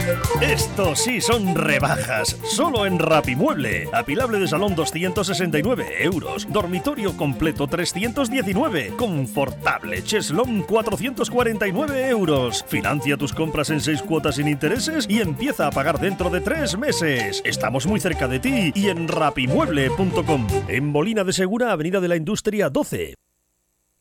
Esto sí son rebajas, solo en Rapimueble. Apilable de salón 269 euros, dormitorio completo 319, confortable cheslón 449 euros. Financia tus compras en 6 cuotas sin intereses y empieza a pagar dentro de 3 meses. Estamos muy cerca de ti y en rapimueble.com. En Molina de Segura, Avenida de la Industria 12.